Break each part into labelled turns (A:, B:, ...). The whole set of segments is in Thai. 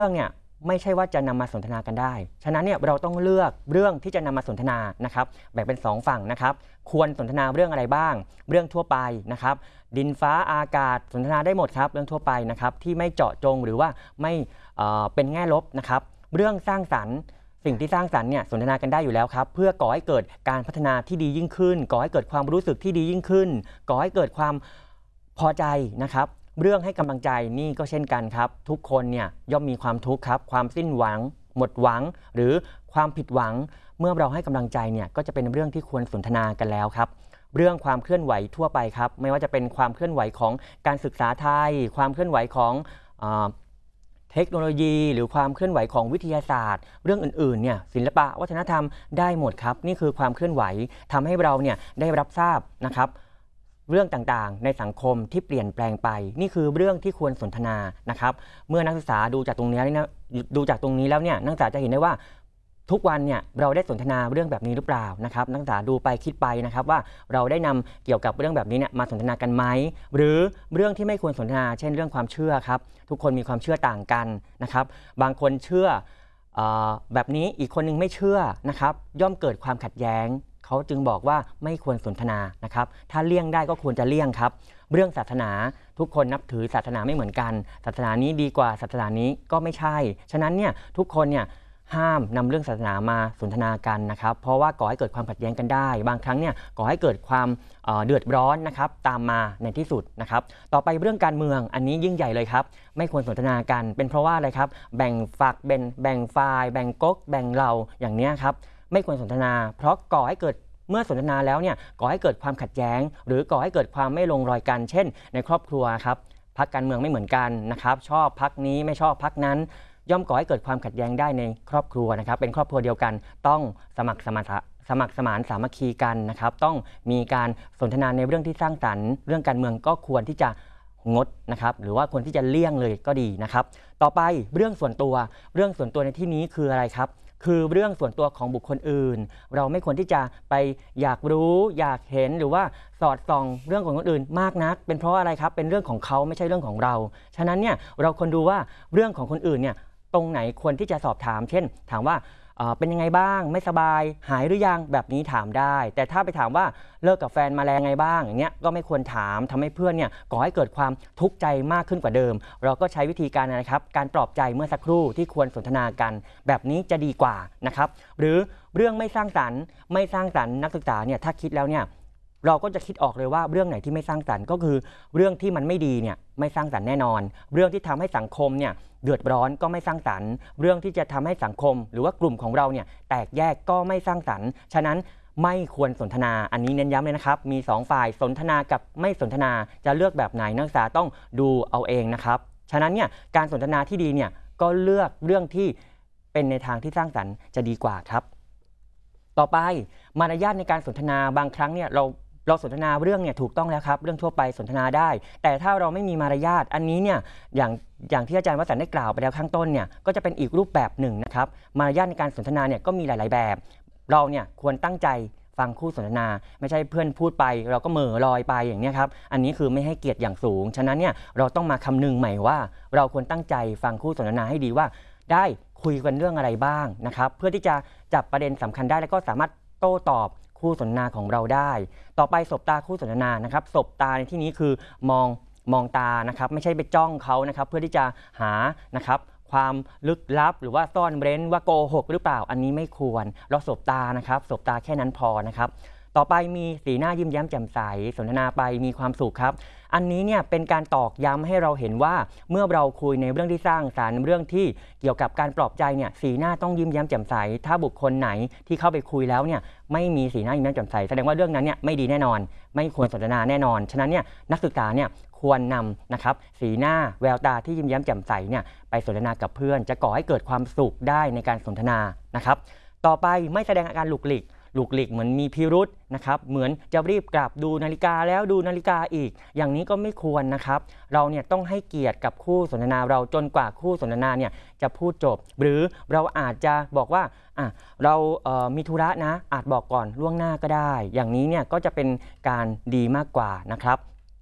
A: รื่องเนี่ยไม่ใช่ว่าจะนำมาสนทนากันได้ฉะนั้นเนี่ยเราต้องเลือกเรื่องที่จะนำมาสนทนานะครับแบ่งเป็น2ฝั่งนะครับควรสนทนาเรื่องอะไรบ้างเรื่องทั่วไปนะครับดินฟ้าอากาศสนทนาได้หมดครับเรื่องทั่วไปนะครับที่ไม่เจาะจงหรือว่าไม่เป็นแง่ลบนะครับเรื่องสร้างสรรค์สิ่งที่สร้างสรรค์เนี่ยสนทนากันได้อยู่แล้วครับเพื่อก่อให้เกิดการพัฒนาที่ดียิ่งขึ้นก่อให้เกิดความรู้สึกที่ดียิ่งขึ้นก่อให้เกิดความพอใจนะครับเรื่องให้กำลังใจนี่ก็เช่นกันครับทุกคนเนี่ยย่อมมีความทุกข์ครับความสิ้นหวังหมดหวังหรือความผิดหวังเมื่อเราให้กำลังใจเนี่ยก็จะเป็นเรื่องที่ควรสนทนากันแล้วครับเรื่องความเคลื่อนไหวทั่วไปครับไม่ว่าจะเป็นความเคลื่อนไหวของการศึกษาไทยความเคลื่อนไหวของเทคโนโลยีหรือความเคลื่อนไหวของวิทยาศาสตร์เรื่องอื่นๆเนี่ยศิลปะวัฒนธรรมได้หมดครับนี่คือความเคลื่อนไหวทำให้เราเนี่ยได้รับทราบนะครับเรื่องต่างๆในสังคมที่เปลี่ยนแปลงไปนี่คือเรื่องที่ควรสนทนานะครับเมื่อนักศึกษาดูจากตรงนี้แล้วเนี่ยนักศึกษาจะเห็นได้ว่าทุกวันเนี่ยเราได้สนทนาเรื่องแบบนี้หรือเปล่านะครับนักศึกษาดูไปคิดไปนะครับว่าเราได้นำเกี่ยวกับเรื่องแบบนี้เนี่ยมาสนทนากันไหมหรือเรื่องที่ไม่ควรสนทนาเช่นเรื่องความเชื่อครับทุกคนมีความเชื่อต่างกันนะครับบางคนเชื่อแบบนี้อีกคนนึงไม่เชื่อนะครับย่อมเกิดความขัดแย้งเขาจึงบอกว่าไม่ควรสนทนานะครับถ้าเลี่ยงได้ก็ควรจะเลี่ยงครับเรื่องศาสนาทุกคนนับถือศาสนาไม่เหมือนกันศาสนานี้ดีกว่าศาสนานี้ก็ไม่ใช่ฉะนั้นเนี่ยทุกคนเนี่ยห้ามนำเรื่องศาสนามาสนทนากันนะครับเพราะว่าก่อให้เกิดความขัดแย้งกันได้บางครั้งเนี่ยก่อให้เกิดความเดือดร้อนนะครับตามมาในที่สุดนะครับต่อไปเรื่องการเมืองอันนี้ยิ่งใหญ่เลยครับไม่ควรสนทนากันเป็นเพราะว่าอะไรครับแบ่งฝักแบ่งฝ่ายแบ่งก๊กแบ่งเราอย่างนี้ครับไม่ควรสนทนาเพราะก่อให้เกิดเมื่อสนทนาแล้วเนี่ยก่อให้เกิดความขัดแย้งหรือก่อให้เกิดความไม่ลงรอยกันเช่นในครอบครัวครับพรรคการเมืองไม่เหมือนกันนะครับชอบพรรคนี้ไม่ชอบพรรคนั้นย่อมก่อให้เกิดความขัดแย้งได้ในครอบครัวนะครับเป็นครอบครัวเดียวกันต้องสมัครสมานสามัคคีกันนะครับต้องมีการสนทนาในเรื่องที่สร้างสรรค์เรื่องการเมืองก็ควรที่จะงดนะครับหรือว่าควรที่จะเลี่ยงเลยก็ดีนะครับต่อไปเรื่องส่วนตัวในที่นี้คืออะไรครับคือเรื่องส่วนตัวของบุคคลอื่นเราไม่ควรที่จะไปอยากรู้อยากเห็นหรือว่าสอดส่องเรื่องของคนอื่นมากนักเป็นเพราะอะไรครับเป็นเรื่องของเขาไม่ใช่เรื่องของเราฉะนั้นเนี่ยเราควรดูว่าเรื่องของคนอื่นเนี่ยตรงไหนควรที่จะสอบถามเช่นถามว่าเป็นยังไงบ้างไม่สบายหายหรือยังแบบนี้ถามได้แต่ถ้าไปถามว่าเลิกกับแฟนมาแล้วไงบ้างอย่างเงี้ยก็ไม่ควรถามทำให้เพื่อนเนี่ยก่อให้เกิดความทุกข์ใจมากขึ้นกว่าเดิมเราก็ใช้วิธีการนะครับการปลอบใจเมื่อสักครู่ที่ควรสนทนากันแบบนี้จะดีกว่านะครับหรือเรื่องไม่สร้างสรรค์นักศึกษาเนี่ยถ้าคิดแล้วเนี่ยเราก็จะคิดออกเลยว่าเรื่องไหนที่ไม่สร้างสรรค์ก็คือเรื่องที่มันไม่ดีเนี่ยไม่สร้างสรรค์แน่นอนเรื่องที่ทำให้สังคมเนี่ยเดือดร้อนก็ไม่สร้างสรรค์เรื่องที่จะทำให้สังคมหรือว่ากลุ่มของเราเนี่ยแตกแยกก็ไม่สร้างสรรค์ฉะนั้นไม่ควรสนทนาอันนี้เน้นย้ำเลยนะครับมี2ฝ่ายสนทนากับไม่สนทนาจะเลือกแบบไหนนักศึกษาต้องดูเอาเองนะครับฉะนั้นเนี่ยการสนทนาที่ดีเนี่ยก็เลือกเรื่องที่เป็นในทางที่สร้างสรรค์จะดีกว่าครับต่อไปมารยาทในการสนทนาบางครั้งเนี่ยเราสนทนาเรื่องเนี่ยถูกต้องแล้วครับเรื่องทั่วไปสนทนาได้แต่ถ้าเราไม่มีมารยาทอันนี้เนี่ยอย่างที่อาจารย์วสันต์ได้กล่าวไปแล้วข้างต้นเนี่ยก็จะเป็นอีกรูปแบบหนึ่งนะครับมารยาทในการสนทนาเนี่ยก็มีหลายๆแบบเราเนี่ยควรตั้งใจฟังคู่สนทนาไม่ใช่เพื่อนพูดไปเราก็เหม่อลอยไปอย่างนี้ครับอันนี้คือไม่ให้เกียรติอย่างสูงฉะนั้นเนี่ยเราต้องมาคำนึงใหม่ว่าเราควรตั้งใจฟังคู่สนทนาให้ดีว่าได้คุยกันเรื่องอะไรบ้างนะครับเพื่อที่จะจับประเด็นสำคัญได้แล้วก็สามารถโต้ตอบคู่สนทนาของเราได้ต่อไปสบตาคู่สนทนานะครับสบตาในที่นี้คือมองตานะครับไม่ใช่ไปจ้องเขานะครับเพื่อที่จะหานะครับความลึกลับหรือว่าซ่อนเร้นว่าโกหกหรือเปล่าอันนี้ไม่ควรเราสบตานะครับสบตาแค่นั้นพอนะครับต่อไปมีสีหน้ายิ้มแย้มแจ่มใสสนทนาไปมีความสุขครับอันนี้เนี่ยเป็นการตอกย้ำให้เราเห็นว่าเมื่อเราคุยในเรื่องที่สร้างสรรค์เรื่องที่เกี่ยวกับการปลอบใจเนี่ยสีหน้าต้องยิ้มแย้มแจ่มใสถ้าบุคคลไหนที่เข้าไปคุยแล้วเนี่ยไม่มีสีหน้ายิ้มแย้มแจ่มใสแสดงว่าเรื่องนั้นเนี่ยไม่ดีแน่นอนไม่ควรสนทนาแน่นอนฉะนั้นเนี่ยนักศึกษาเนี่ยควรนำนะครับสีหน้าแววตาที่ยิ้มแย้มแจ่มใสเนี่ยไปสนทนากับเพื่อนจะก่อให้เกิดความสุขได้ในการสนทนานะครับต่อไปไม่แสดงอาการหลุกหลีกเหมือนมีพิรุษนะครับเหมือนจะรีบกลับดูนาฬิกาแล้วดูนาฬิกาอีกอย่างนี้ก็ไม่ควรนะครับเราเนี่ยต้องให้เกียรติกับคู่สนทนาเราจนกว่าคู่สนทนาเนี่ยจะพูดจบหรือเราอาจจะบอกว่าเรามีธุระนะอาจบอกก่อนล่วงหน้าก็ได้อย่างนี้เนี่ยก็จะเป็นการดีมากกว่านะครับ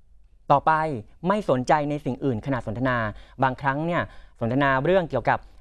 A: ต่อไปไม่สนใจในสิ่งอื่นขณะสนทนาบางครั้งเนี่ยสนทนาเรื่องเกี่ยวกับ